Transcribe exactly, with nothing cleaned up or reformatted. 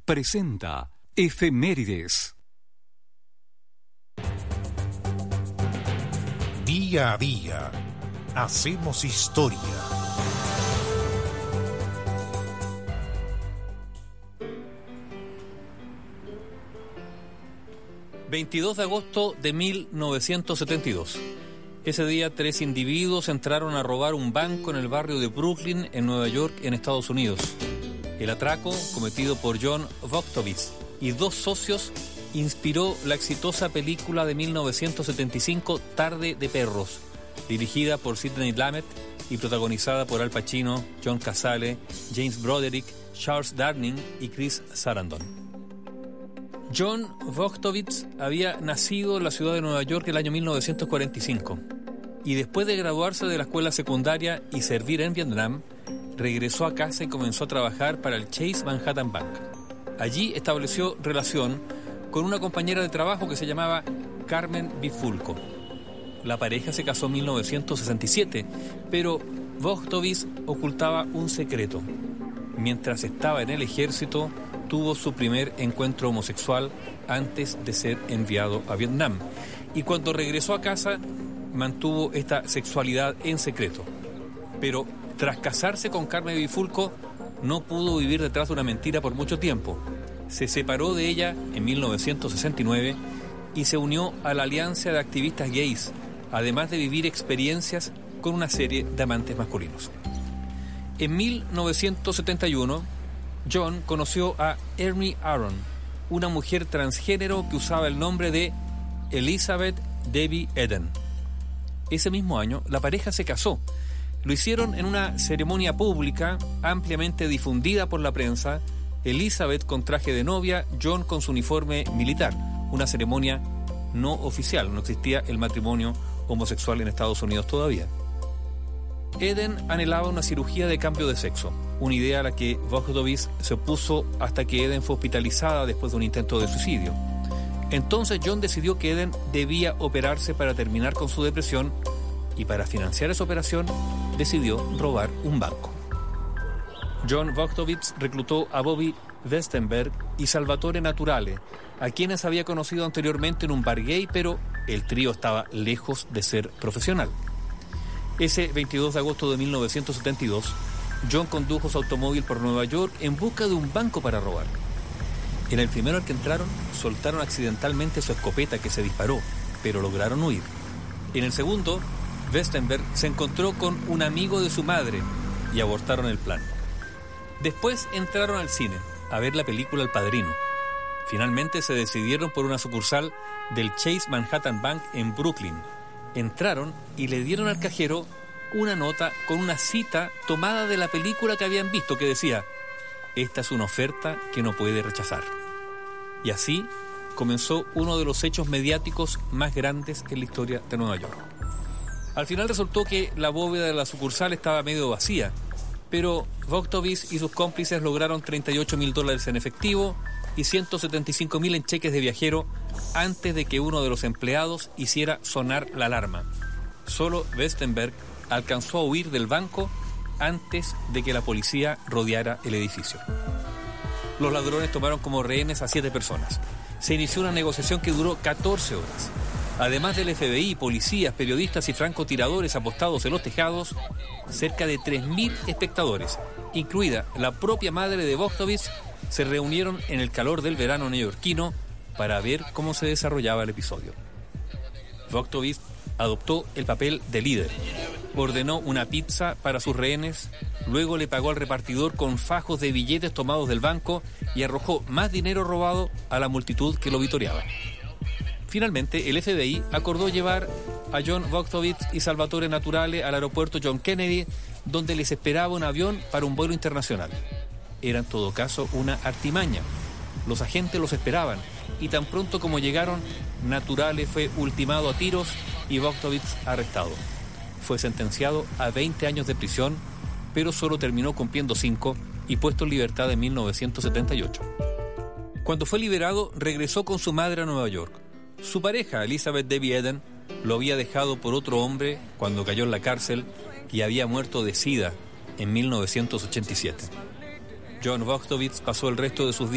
presenta Efemérides. Día a día, hacemos historia. veintidós de agosto de mil novecientos setenta y dos. Ese día, tres individuos entraron a robar un banco en el barrio de Brooklyn, en Nueva York, en Estados Unidos. El atraco, cometido por John Vogtovich y dos socios, inspiró la exitosa película de mil novecientos setenta y cinco, Tarde de Perros, dirigida por Sidney Lumet y protagonizada por Al Pacino, John Cazale, James Broderick, Charles Darning y Chris Sarandon. John Vogtovich había nacido en la ciudad de Nueva York el año mil novecientos cuarenta y cinco y después de graduarse de la escuela secundaria y servir en Vietnam, regresó a casa y comenzó a trabajar para el Chase Manhattan Bank. Allí estableció relación con una compañera de trabajo que se llamaba Carmen Bifulco. La pareja se casó en mil novecientos sesenta y siete, pero Vogtovich ocultaba un secreto. Mientras estaba en el ejército, tuvo su primer encuentro homosexual antes de ser enviado a Vietnam. Y cuando regresó a casa, mantuvo esta sexualidad en secreto. Pero tras casarse con Carmen Bifulco, no pudo vivir detrás de una mentira por mucho tiempo. Se separó de ella en mil novecientos sesenta y nueve y se unió a la Alianza de Activistas Gays, además de vivir experiencias con una serie de amantes masculinos. En mil novecientos setenta y uno, John conoció a Ernie Aron, una mujer transgénero que usaba el nombre de Elizabeth Debbie Eden. Ese mismo año, la pareja se casó. Lo hicieron en una ceremonia pública ampliamente difundida por la prensa, Elizabeth con traje de novia, John con su uniforme militar. Una ceremonia no oficial, no existía el matrimonio homosexual en Estados Unidos todavía. Eden anhelaba una cirugía de cambio de sexo, una idea a la que Vogtovich se opuso hasta que Eden fue hospitalizada después de un intento de suicidio. Entonces John decidió que Eden debía operarse para terminar con su depresión y para financiar esa operación decidió robar un banco. John Vogtovich reclutó a Bobby Westenberg y Salvatore Naturale, a quienes había conocido anteriormente en un bar gay, pero el trío estaba lejos de ser profesional. Ese veintidós de agosto de mil novecientos setenta y dos, John condujo su automóvil por Nueva York en busca de un banco para robar. En el primero al que entraron, soltaron accidentalmente su escopeta que se disparó, pero lograron huir. En el segundo, Westenberg se encontró con un amigo de su madre y abortaron el plan. Después entraron al cine a ver la película El Padrino. Finalmente se decidieron por una sucursal del Chase Manhattan Bank en Brooklyn. Entraron y le dieron al cajero una nota con una cita tomada de la película que habían visto que decía: esta es una oferta que no puede rechazar. Y así comenzó uno de los hechos mediáticos más grandes en la historia de Nueva York. Al final resultó que la bóveda de la sucursal estaba medio vacía, pero Vogtovich y sus cómplices lograron treinta y ocho mil dólares en efectivo y ciento setenta y cinco mil en cheques de viajero antes de que uno de los empleados hiciera sonar la alarma. Solo Westenberg alcanzó a huir del banco antes de que la policía rodeara el edificio. Los ladrones tomaron como rehenes a siete personas. Se inició una negociación que duró catorce horas. Además del F B I, policías, periodistas y francotiradores apostados en los tejados, cerca de tres mil espectadores, incluida la propia madre de Vogtovich, se reunieron en el calor del verano neoyorquino para ver cómo se desarrollaba el episodio. Vogtovich adoptó el papel de líder, ordenó una pizza para sus rehenes, luego le pagó al repartidor con fajos de billetes tomados del banco y arrojó más dinero robado a la multitud que lo vitoreaba. Finalmente, el F B I acordó llevar a John Vogtovich y Salvatore Naturale al aeropuerto John Kennedy, donde les esperaba un avión para un vuelo internacional. Era en todo caso una artimaña. Los agentes los esperaban y tan pronto como llegaron, Naturale fue ultimado a tiros y Vogtovich arrestado. Fue sentenciado a veinte años de prisión, pero solo terminó cumpliendo cinco y puesto en libertad en mil novecientos setenta y ocho. Cuando fue liberado, regresó con su madre a Nueva York. Su pareja, Elizabeth Debbie Eden, lo había dejado por otro hombre cuando cayó en la cárcel y había muerto de sida en mil novecientos ochenta y siete. John Vogtovich pasó el resto de sus días